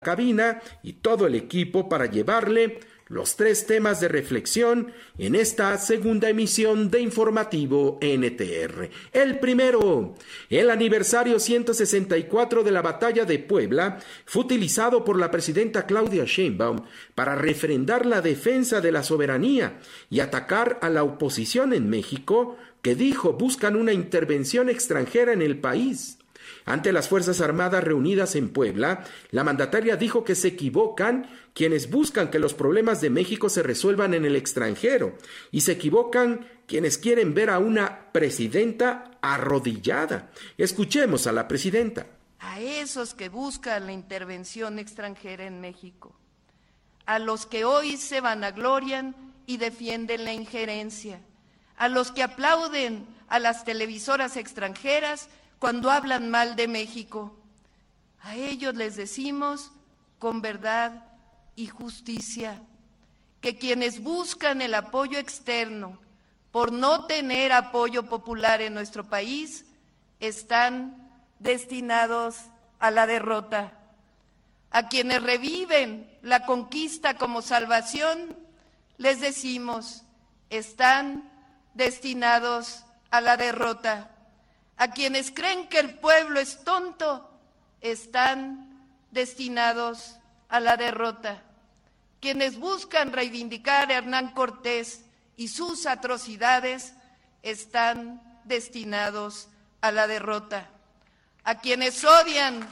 cabina y todo el equipo para llevarle los 3 temas de reflexión en esta segunda emisión de Informativo NTR. El primero, el aniversario 164 de la Batalla de Puebla fue utilizado por la presidenta Claudia Sheinbaum para refrendar la defensa de la soberanía y atacar a la oposición en México, que dijo buscan una intervención extranjera en el país. Ante las Fuerzas Armadas reunidas en Puebla, la mandataria dijo que se equivocan quienes buscan que los problemas de México se resuelvan en el extranjero y se equivocan quienes quieren ver a una presidenta arrodillada. Escuchemos a la presidenta. A esos que buscan la intervención extranjera en México, a los que hoy se vanaglorian y defienden la injerencia, a los que aplauden a las televisoras extranjeras cuando hablan mal de México. A ellos les decimos con verdad y justicia que quienes buscan el apoyo externo por no tener apoyo popular en nuestro país están destinados a la derrota. A quienes reviven la conquista como salvación, les decimos, están destinados a la derrota. A quienes creen que el pueblo es tonto, están destinados a la derrota. Quienes buscan reivindicar a Hernán Cortés y sus atrocidades, están destinados a la derrota. A quienes odian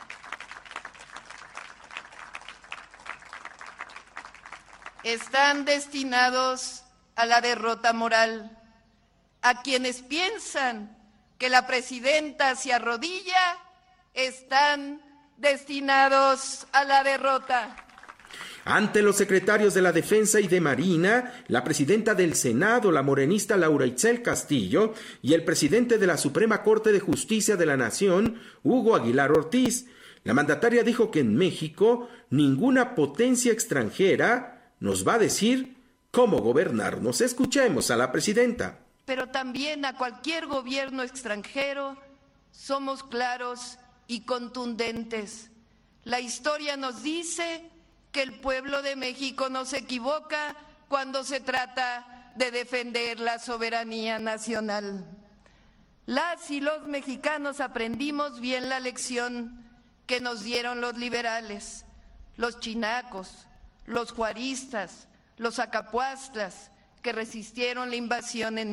están destinados a la derrota moral. A quienes piensan que la presidenta se arrodilla, están destinados a la derrota. Ante los secretarios de la Defensa y de Marina, la presidenta del Senado, la morenista Laura Itzel Castillo, y el presidente de la Suprema Corte de Justicia de la Nación, Hugo Aguilar Ortiz, la mandataria dijo que en México ninguna potencia extranjera nos va a decir cómo gobernarnos. Escuchemos a la presidenta. Pero también a cualquier gobierno extranjero somos claros y contundentes. La historia nos dice que el pueblo de México no se equivoca cuando se trata de defender la soberanía nacional. Las y los mexicanos aprendimos bien la lección que nos dieron los liberales, los chinacos, los juaristas, los acapuastlas, que resistieron la invasión en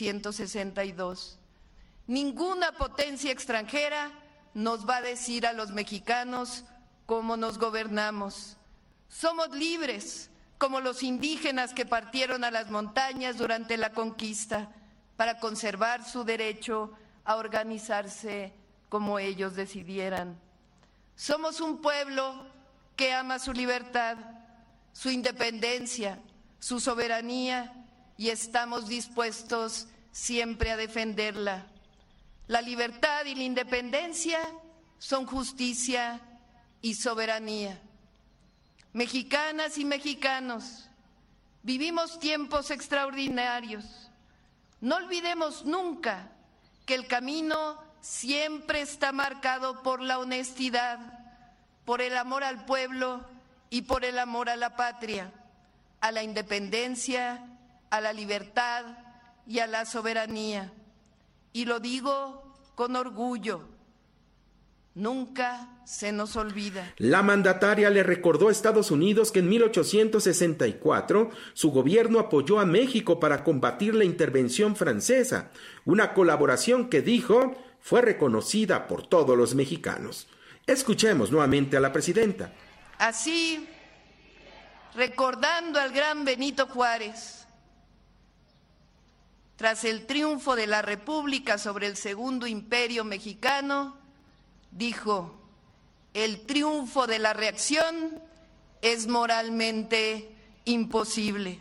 1862. Ninguna potencia extranjera nos va a decir a los mexicanos cómo nos gobernamos. Somos libres, como los indígenas que partieron a las montañas durante la conquista para conservar su derecho a organizarse como ellos decidieran. Somos un pueblo que ama su libertad, su independencia, su soberanía, y estamos dispuestos siempre a defenderla. La libertad y la independencia son justicia y soberanía. Mexicanas y mexicanos, vivimos tiempos extraordinarios. No olvidemos nunca que el camino siempre está marcado por la honestidad, por el amor al pueblo y por el amor a la patria, a la independencia, a la libertad y a la soberanía. Y lo digo con orgullo, nunca se nos olvida. La mandataria le recordó a Estados Unidos que en 1864 su gobierno apoyó a México para combatir la intervención francesa, una colaboración que dijo fue reconocida por todos los mexicanos. Escuchemos nuevamente a la presidenta. Así, recordando al gran Benito Juárez, tras el triunfo de la República sobre el Segundo Imperio Mexicano, dijo: el triunfo de la reacción es moralmente imposible.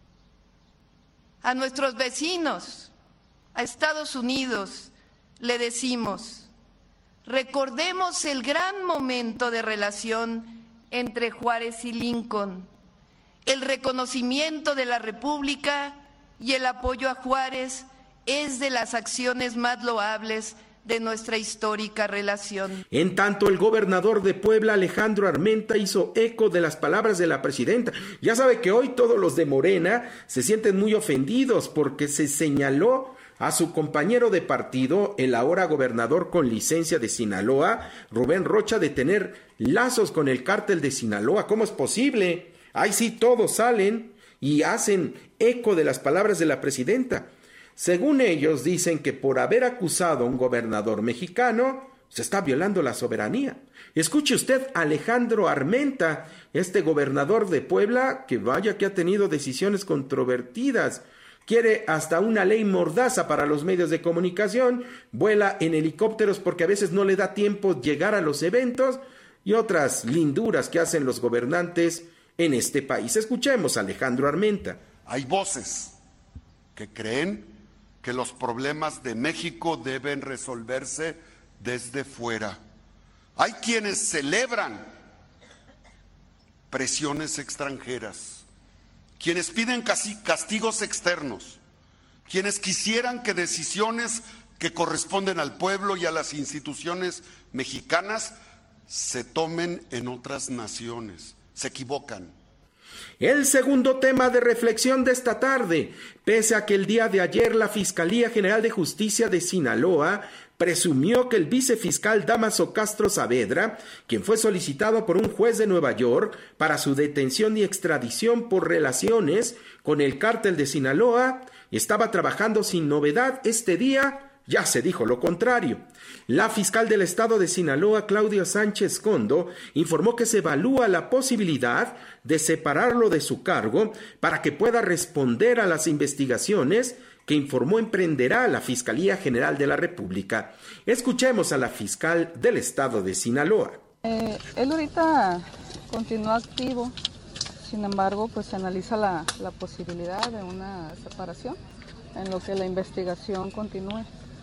A nuestros vecinos, a Estados Unidos, le decimos: recordemos el gran momento de relación entre Juárez y Lincoln, el reconocimiento de la República y el apoyo a Juárez es de las acciones más loables de nuestra histórica relación. En tanto, el gobernador de Puebla, Alejandro Armenta, hizo eco de las palabras de la presidenta. Ya sabe que hoy todos los de Morena se sienten muy ofendidos porque se señaló a su compañero de partido, el ahora gobernador con licencia de Sinaloa, Rubén Rocha, de tener lazos con el cártel de Sinaloa. ¿Cómo es posible? Ahí sí todos salen y hacen eco de las palabras de la presidenta. Según ellos, dicen que por haber acusado a un gobernador mexicano, se está violando la soberanía. Escuche usted a Alejandro Armenta, este gobernador de Puebla, que vaya que ha tenido decisiones controvertidas. Quiere hasta una ley mordaza para los medios de comunicación, vuela en helicópteros porque a veces no le da tiempo llegar a los eventos y otras linduras que hacen los gobernantes en este país. Escuchemos a Alejandro Armenta. Hay voces que creen que los problemas de México deben resolverse desde fuera. Hay quienes celebran presiones extranjeras, quienes piden castigos externos, quienes quisieran que decisiones que corresponden al pueblo y a las instituciones mexicanas se tomen en otras naciones. Se equivocan. El segundo tema de reflexión de esta tarde, pese a que el día de ayer la Fiscalía General de Justicia de Sinaloa presumió que el vicefiscal Dámaso Castro Saavedra, quien fue solicitado por un juez de Nueva York para su detención y extradición por relaciones con el cártel de Sinaloa, estaba trabajando sin novedad este día, ya se dijo lo contrario. La fiscal del estado de Sinaloa, Claudia Sánchez Condo, informó que se evalúa la posibilidad de separarlo de su cargo para que pueda responder a las investigaciones que informó emprenderá la Fiscalía General de la República. Escuchemos a la fiscal del estado de Sinaloa. Él ahorita continúa activo, sin embargo, pues se analiza la posibilidad de una separación en lo que la investigación continúe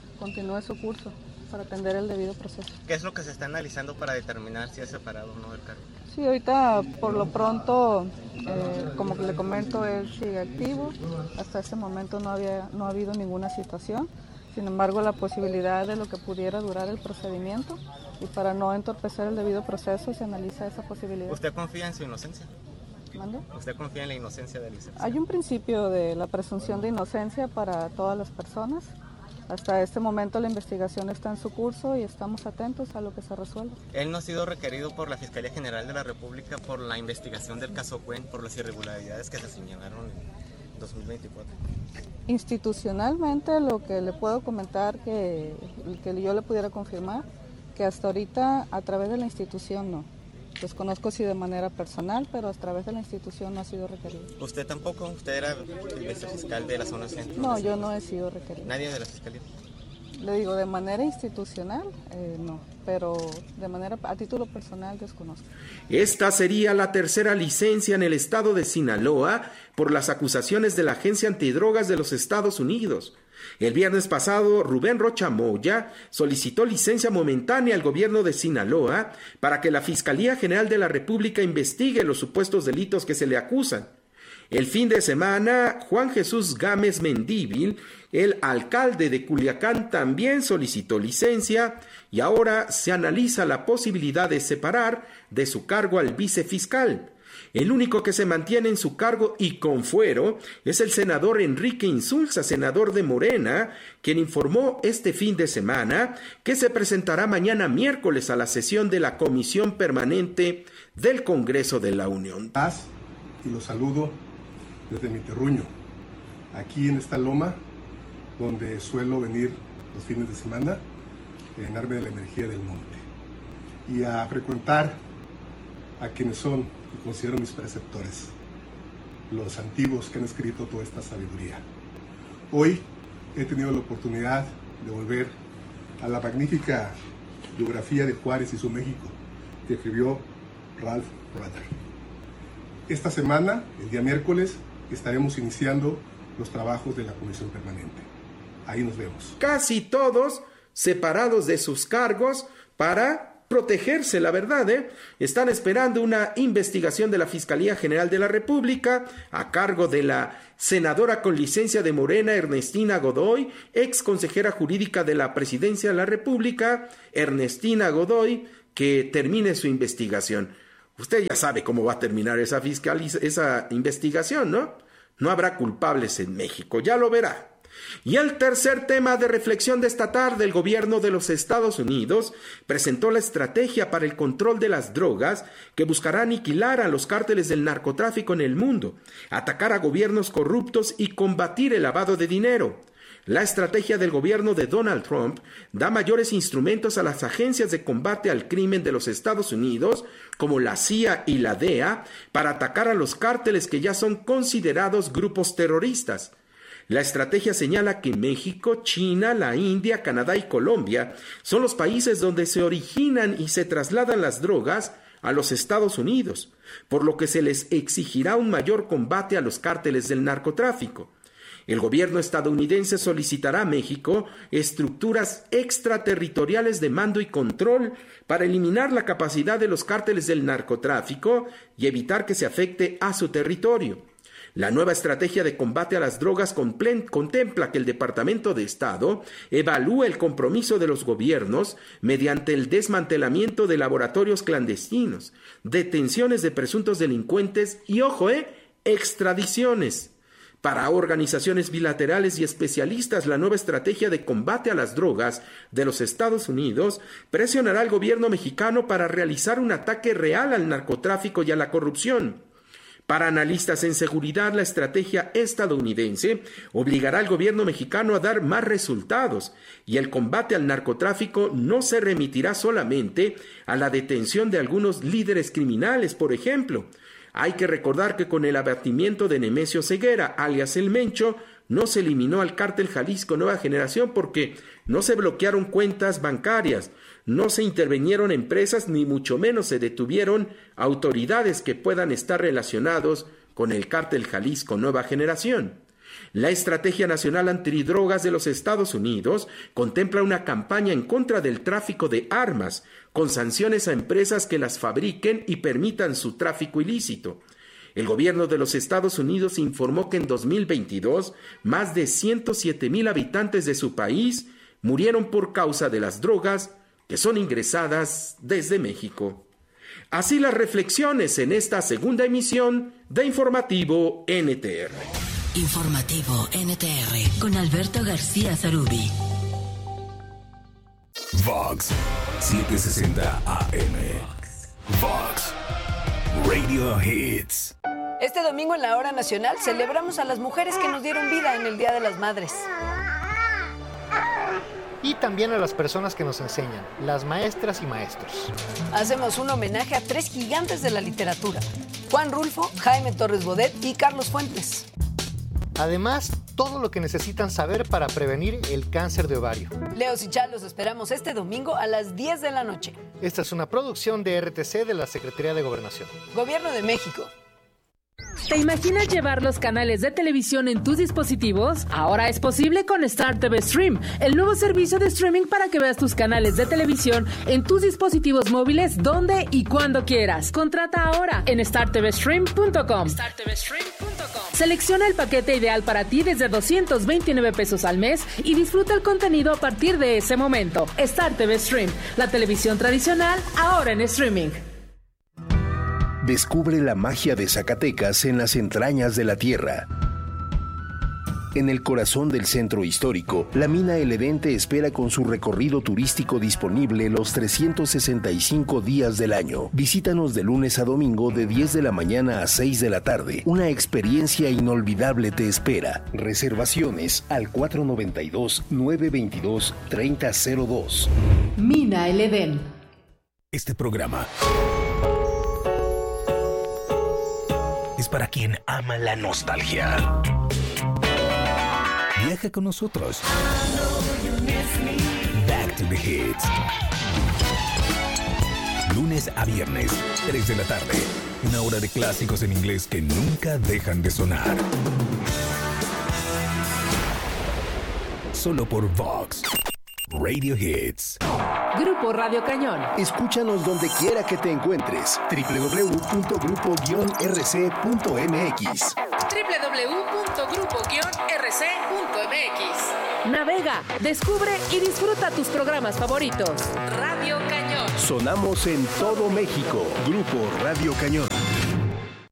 su curso para atender el debido proceso. ¿Qué es lo que se está analizando para determinar si es separado o no del cargo? Sí, ahorita por lo pronto, como que le comento, él sigue activo. Hasta este momento no ha habido ninguna situación. Sin embargo, la posibilidad de lo que pudiera durar el procedimiento y para no entorpecer el debido proceso se analiza esa posibilidad. ¿Usted confía en su inocencia? ¿Mande? ¿Usted confía en la inocencia del licenciado? Hay un principio de la presunción de inocencia para todas las personas. Hasta este momento la investigación está en su curso y estamos atentos a lo que se resuelva. Él no ha sido requerido por la Fiscalía General de la República por la investigación del caso Cuen, por las irregularidades que se señalaron en 2024. Institucionalmente lo que le puedo comentar que yo le pudiera confirmar, que hasta ahorita a través de la institución no. Desconozco si de manera personal, pero a través de la institución no ha sido requerido. ¿Usted tampoco? ¿Usted era el vicefiscal de la zona centro? No, yo no he sido requerido. ¿Nadie de la Fiscalía? Le digo, de manera institucional, no, pero a título personal desconozco. Esta sería la tercera licencia en el estado de Sinaloa por las acusaciones de la Agencia Antidrogas de los Estados Unidos. El viernes pasado, Rubén Rocha Moya solicitó licencia momentánea al gobierno de Sinaloa para que la Fiscalía General de la República investigue los supuestos delitos que se le acusan. El fin de semana, Juan Jesús Gámez Mendívil, el alcalde de Culiacán, también solicitó licencia y ahora se analiza la posibilidad de separar de su cargo al vicefiscal. El único que se mantiene en su cargo y con fuero es el senador Enrique Insulza, senador de Morena, quien informó este fin de semana que se presentará mañana miércoles a la sesión de la Comisión Permanente del Congreso de la Unión. Y los saludo desde mi terruño, aquí en esta loma, donde suelo venir los fines de semana, a llenarme de la energía del monte y a frecuentar a quienes son y considero mis preceptores, los antiguos que han escrito toda esta sabiduría. Hoy he tenido la oportunidad de volver a la magnífica biografía de Juárez y su México que escribió Ralph Rutter. Esta semana, el día miércoles, estaremos iniciando los trabajos de la Comisión Permanente. Ahí nos vemos. Casi todos separados de sus cargos para protegerse, la verdad, Están esperando una investigación de la Fiscalía General de la República a cargo de la senadora con licencia de Morena, Ernestina Godoy, ex consejera jurídica de la Presidencia de la República, Ernestina Godoy, que termine su investigación. Usted ya sabe cómo va a terminar esa investigación, ¿no? No habrá culpables en México, ya lo verá. Y el tercer tema de reflexión de esta tarde, el gobierno de los Estados Unidos presentó la estrategia para el control de las drogas que buscará aniquilar a los cárteles del narcotráfico en el mundo, atacar a gobiernos corruptos y combatir el lavado de dinero. La estrategia del gobierno de Donald Trump da mayores instrumentos a las agencias de combate al crimen de los Estados Unidos, como la CIA y la DEA, para atacar a los cárteles que ya son considerados grupos terroristas. La estrategia señala que México, China, la India, Canadá y Colombia son los países donde se originan y se trasladan las drogas a los Estados Unidos, por lo que se les exigirá un mayor combate a los cárteles del narcotráfico. El gobierno estadounidense solicitará a México estructuras extraterritoriales de mando y control para eliminar la capacidad de los cárteles del narcotráfico y evitar que se afecte a su territorio. La nueva estrategia de combate a las drogas contempla que el Departamento de Estado evalúe el compromiso de los gobiernos mediante el desmantelamiento de laboratorios clandestinos, detenciones de presuntos delincuentes y, extradiciones. Para organizaciones bilaterales y especialistas, la nueva estrategia de combate a las drogas de los Estados Unidos presionará al gobierno mexicano para realizar un ataque real al narcotráfico y a la corrupción. Para analistas en seguridad, la estrategia estadounidense obligará al gobierno mexicano a dar más resultados y el combate al narcotráfico no se remitirá solamente a la detención de algunos líderes criminales, por ejemplo. Hay que recordar que con el abatimiento de Nemesio Ceguera, alias El Mencho, no se eliminó al cártel Jalisco Nueva Generación porque no se bloquearon cuentas bancarias, no se intervinieron empresas ni mucho menos se detuvieron autoridades que puedan estar relacionados con el cártel Jalisco Nueva Generación. La Estrategia Nacional Antidrogas de los Estados Unidos contempla una campaña en contra del tráfico de armas, con sanciones a empresas que las fabriquen y permitan su tráfico ilícito. El gobierno de los Estados Unidos informó que en 2022 más de 107,000 habitantes de su país murieron por causa de las drogas que son ingresadas desde México. Así las reflexiones en esta segunda emisión de Informativo NTR. Informativo NTR con Alberto García Zarubi. Vox 760 AM. Vox Radio Hits. Este domingo en la Hora Nacional celebramos a las mujeres que nos dieron vida en el Día de las Madres. Y también a las personas que nos enseñan, las maestras y maestros. Hacemos un homenaje a 3 gigantes de la literatura: Juan Rulfo, Jaime Torres Bodet y Carlos Fuentes. Además, todo lo que necesitan saber para prevenir el cáncer de ovario. Leos y Chá los esperamos este domingo a las 10 de la noche. Esta es una producción de RTC de la Secretaría de Gobernación. Gobierno de México. ¿Te imaginas llevar los canales de televisión en tus dispositivos? Ahora es posible con Star TV Stream, el nuevo servicio de streaming para que veas tus canales de televisión en tus dispositivos móviles donde y cuando quieras. Contrata ahora en startvstream.com. Selecciona el paquete ideal para ti desde 229 pesos al mes y disfruta el contenido a partir de ese momento. Star TV Stream, la televisión tradicional ahora en streaming. Descubre la magia de Zacatecas en las entrañas de la tierra. En el corazón del centro histórico, la mina El Edén te espera con su recorrido turístico disponible los 365 días del año. Visítanos de lunes a domingo de 10 de la mañana a 6 de la tarde. Una experiencia inolvidable te espera. Reservaciones al 492-922-3002. Mina El Edén. Este programa es para quien ama la nostalgia. Viaja con nosotros. Back to the Hits. Lunes a viernes, 3 de la tarde. Una hora de clásicos en inglés que nunca dejan de sonar. Solo por Vox Radio Hits. Grupo Radio Cañón. Escúchanos donde quiera que te encuentres. www.grupo-rc.mx. www.grupo-rc.mx. Navega, descubre y disfruta tus programas favoritos. Radio Cañón. Sonamos en todo México. Grupo Radio Cañón.